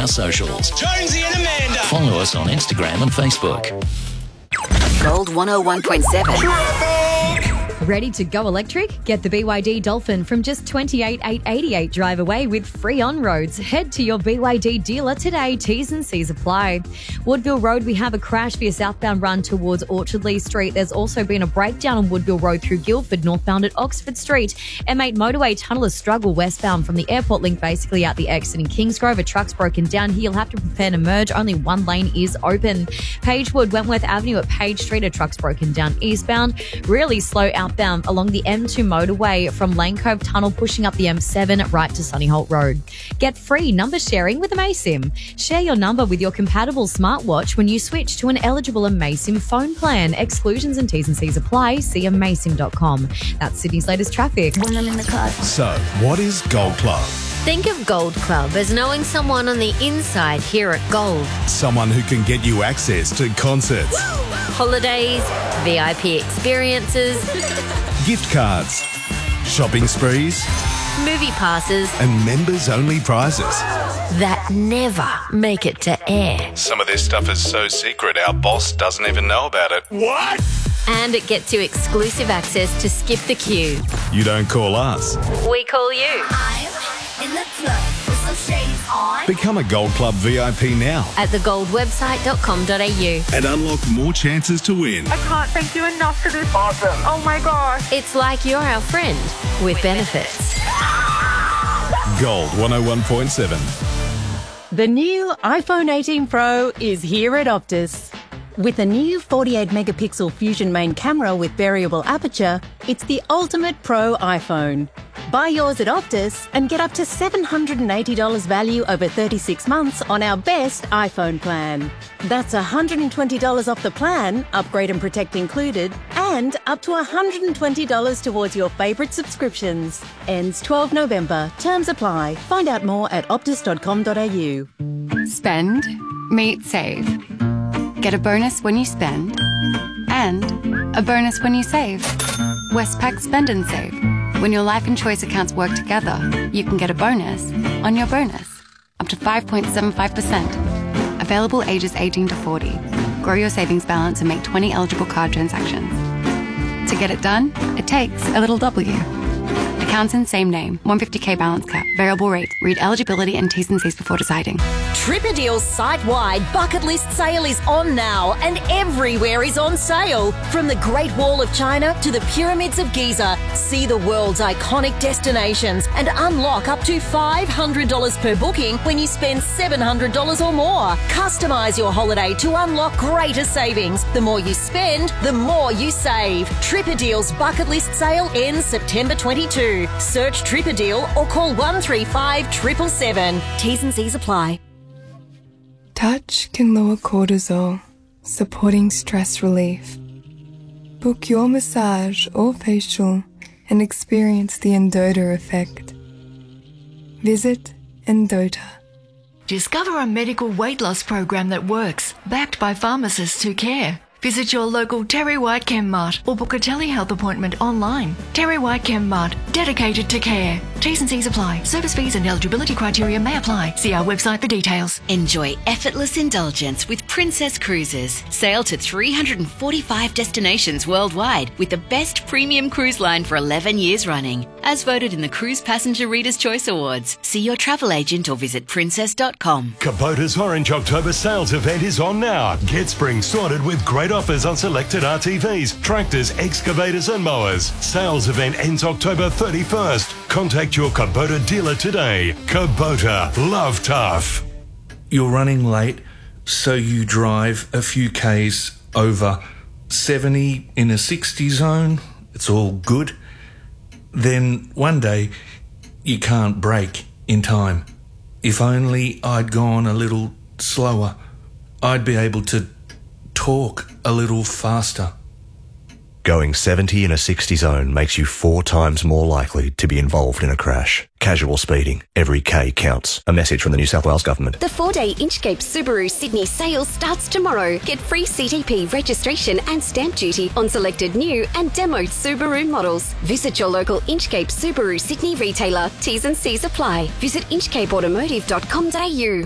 our socials. Jonesy and Amanda. Follow us on Instagram and Facebook. Gold 101.7. Ready to go electric? Get the BYD Dolphin from just $28,888 drive away with free on-roads. Head to your BYD dealer today. T's and C's apply. Woodville Road, we have a crash for your southbound run towards Orchardley Street. There's also been a breakdown on Woodville Road through Guildford, northbound at Oxford Street. M8 motorway tunnel is struggle westbound from the airport link basically out the exit in Kingsgrove. A truck's broken down here. You'll have to prepare to merge. Only one lane is open. Pagewood, Wentworth Avenue at Page Street. A truck's broken down eastbound. Really slow outbound along the M2 motorway from Lane Cove Tunnel pushing up the M7 right to Sunny Holt Road. Get free number sharing with Amaysim. Share your number with your compatible smartwatch when you switch to an eligible Amaysim phone plan. Exclusions and T's and C's apply. See amaysim.com. That's Sydney's latest traffic. When I'm in the car. So, what is Gold Club? Think of Gold Club as knowing someone on the inside here at Gold. Someone who can get you access to concerts, Holidays, VIP experiences, gift cards, shopping sprees, movie passes and members-only prizes. that never make it to air. Some of this stuff is so secret our boss doesn't even know about it. What? And it gets you exclusive access to Skip the Queue. You don't call us. We call you. In the club with some shades on. Become a Gold Club VIP now At thegoldwebsite.com.au. and unlock more chances to win. I can't thank you enough for this. Awesome. Oh my gosh. It's like you're our friend with benefits. Gold 101.7. The new iPhone 18 Pro is here at Optus. With a new 48-megapixel Fusion main camera with variable aperture, it's the ultimate pro iPhone. Buy yours at Optus and get up to $780 value over 36 months on our best iPhone plan. That's $120 off the plan, upgrade and protect included, and up to $120 towards your favourite subscriptions. Ends 12 November. Terms apply. Find out more at optus.com.au. Spend, meet, save. Get a bonus when you spend and a bonus when you save. Westpac Spend and Save. When your life and choice accounts work together, you can get a bonus on your bonus, up to 5.75%. Available ages 18 to 40. Grow your savings balance and make 20 eligible card transactions. To get it done, it takes a little W. Accounts in same name, 150k balance cap, variable rate. Read eligibility and T's and C's before deciding. Tripperdeal's site-wide bucket list sale is on now and everywhere is on sale. From the Great Wall of China to the Pyramids of Giza, see the world's iconic destinations and unlock up to $500 per booking when you spend $700 or more. Customise your holiday to unlock greater savings. The more you spend, the more you save. Tripperdeal's bucket list sale ends September 22. Search Tripperdeal or call 135 777. T's and C's apply. Touch can lower cortisol, supporting stress relief. Book your massage or facial and experience the Endota effect. Visit Endota. Discover a medical weight loss program that works, backed by pharmacists who care. Visit your local Terry White Chem Mart or book a telehealth appointment online. Terry White Chem Mart, dedicated to care. T's and C's apply. Service fees and eligibility criteria may apply. See our website for details. Enjoy effortless indulgence with Princess Cruises. Sail to 345 destinations worldwide with the best premium cruise line for 11 years running. As voted in the Cruise Passenger Reader's Choice Awards. See your travel agent or visit princess.com. Kubota's Orange October sales event is on now. Get spring sorted with great offers on selected RTVs, tractors, excavators and mowers. Sales event ends October 31st. Contact your Kubota dealer today. Kubota, love tough. You're running late, so you drive a few Ks over 70 in a 60 zone. It's all good. Then one day you can't brake in time. If only I'd gone a little slower, I'd be able to talk a little faster. Going 70 in a 60 zone makes you 4 times more likely to be involved in a crash. Casual speeding. Every K counts. A message from the New South Wales Government. The 4-day Inchcape Subaru Sydney sale starts tomorrow. Get free CTP registration and stamp duty on selected new and demoed Subaru models. Visit your local Inchcape Subaru Sydney retailer. T's and C's apply. Visit inchcapeautomotive.com.au.